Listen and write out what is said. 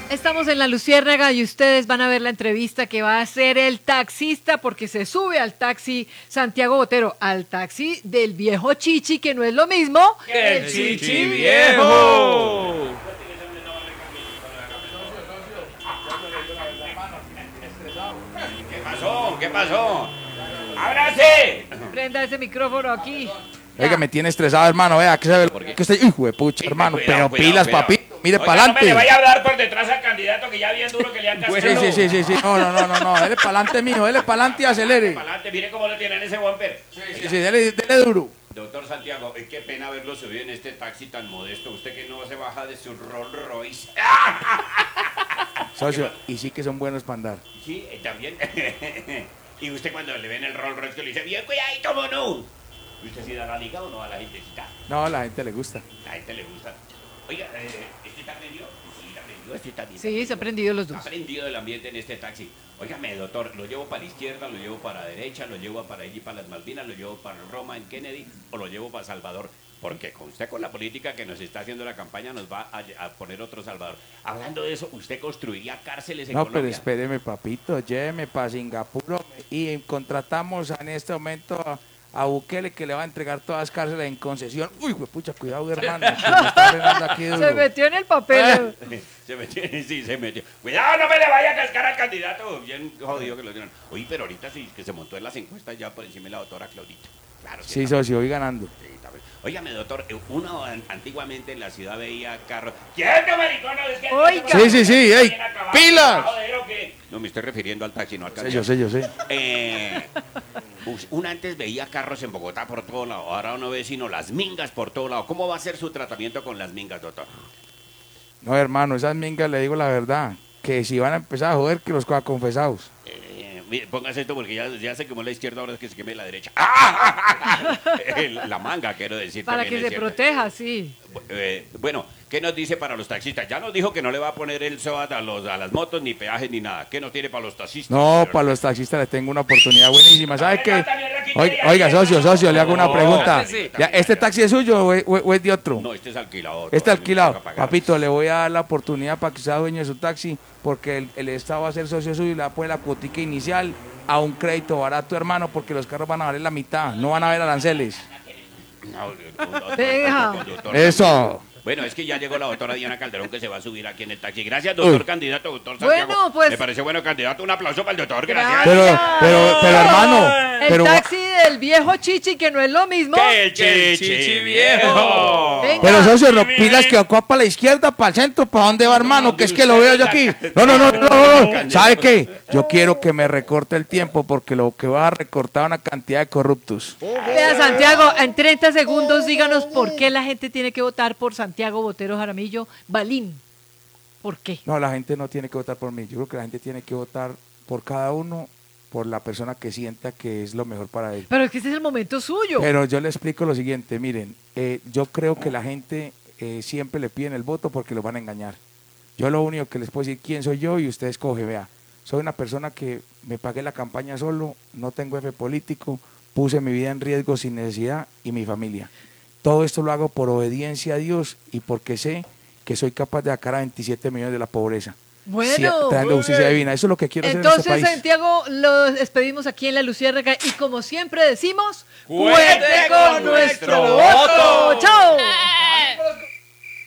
Estamos en La Luciérnaga y ustedes van a ver la entrevista que va a hacer el taxista porque se sube al taxi Santiago Botero, al taxi del viejo Chichi, que no es lo mismo que el Chichi viejo. ¿Qué pasó? ¿Qué pasó? ¡Ábrase! Prenda ese micrófono aquí. Oiga, me tiene estresado, hermano. Vea, que sabe que usted, hijo de pucha, hermano. Cuidado, pero pilas, cuidado. papito. Mire para No me le adelante. vaya a hablar por detrás al candidato que ya bien duro que le han cascado. Sí. No. Dele para adelante, mijo. Dele para adelante y acelere. Para adelante, mire cómo lo tienen ese bumper. Sí, dele duro. Doctor Santiago, qué pena verlo subido en este taxi tan modesto. Usted que no se baja de su Rolls Royce. Socio, y sí que son buenos para andar. Sí, también. Y usted cuando le ven el Rolls Royce que le dice, bien cuidadito, mono. ¿Usted sí da la liga o no a la gentecita? No, a la gente le gusta. A la gente le gusta. Oiga, ¿este está prendido? Sí, está prendido, este está bien. Sí, se han prendido los dos. Está prendido el ambiente en este taxi. Óigame, doctor, lo llevo para la izquierda, lo llevo para la derecha, lo llevo para allí, para las Malvinas, lo llevo para Roma, en Kennedy, o lo llevo para Salvador. Porque con usted, con la política que nos está haciendo la campaña, nos va a poner otro Salvador. Hablando de eso, ¿usted construiría cárceles en No, Colombia? pero espéreme, papito. Lléveme para Singapur y contratamos en este momento a Bukele, que le va a entregar todas las cárceles en concesión. Uy, pucha, cuidado, hermano. Que me está frenando aquí duro. Se metió en el papel. Se metió, sí, se metió. Cuidado, no me le vaya a cascar al candidato. Bien jodido que lo dieron. Oye, pero ahorita sí que se montó en las encuestas ya por encima de la doctora Claudita. Claro. Sí, socio, voy ganando. Sí, está bien. Óigame, doctor, uno antiguamente en la ciudad veía carros. ¡Quieto, maricón! No, es que Oiga. Sí, ey, pilas. No, me estoy refiriendo al taxi, no al Yo candidato. sé. Uno antes veía carros en Bogotá por todo lado, ahora uno ve sino las mingas por todo lado. ¿Cómo va a ser su tratamiento con las mingas, doctor? No, hermano, esas mingas, le digo la verdad, que si van a empezar a joder, que los coja confesados. Mire, póngase esto porque ya se quemó la izquierda, ahora es que se queme la derecha. La manga, quiero decir. Para también que es se cierto. proteja, sí. Bueno, ¿qué nos dice para los taxistas? Ya nos dijo que no le va a poner el SOAT a las motos, ni peajes, ni nada. ¿Qué nos tiene para los taxistas? No, para los taxistas les tengo una oportunidad buenísima. ¿Sabe qué? Oiga, socio, le hago una pregunta. Ya, ¿este taxi es suyo o es de otro? No, este es alquilado. Este todavía alquilado. me toca pagar. Papito, le voy a dar la oportunidad para que sea dueño de su taxi, porque el Estado va a ser socio suyo y le va a poner la cuotica inicial a un crédito barato, hermano, porque los carros van a valer la mitad, no van a haber aranceles. Deja. Eso. Bueno, es que ya llegó la doctora Diana Calderón que se va a subir aquí en el taxi. Gracias, doctor candidato, doctor Santiago. Bueno, pues. Me parece bueno candidato. Un aplauso para el doctor. Gracias. Pero hermano, El taxi del viejo Chichi, que no es lo mismo. ¡Que el Chichi viejo! Venga. Pero socio, no pilas que acá para la izquierda, para el centro, ¿para dónde va, hermano? Que es que lo veo yo aquí. No. ¿Sabe qué? Yo quiero que me recorte el tiempo porque lo que va a recortar una cantidad de corruptos. Vea, Santiago, en 30 segundos díganos por qué la gente tiene que votar por Santiago Botero Jaramillo Balín. ¿Por qué? No, la gente no tiene que votar por mí. Yo creo que la gente tiene que votar por cada uno, por la persona que sienta que es lo mejor para él. Pero es que este es el momento suyo. Pero yo le explico lo siguiente, miren, yo creo que la gente siempre le piden el voto porque los van a engañar. Yo lo único que les puedo decir quién soy yo y usted escoge, vea. Soy una persona que me pagué la campaña solo, no tengo jefe político, puse mi vida en riesgo sin necesidad y mi familia. Todo esto lo hago por obediencia a Dios y porque sé que soy capaz de sacar a 27 millones de la pobreza. Bueno, trayendo justicia divina. Eso es lo que quiero hacer en entonces, este país. Santiago, los despedimos aquí en La Luciérnaga y como siempre decimos, ¡Cuente con nuestro voto! ¡Chao!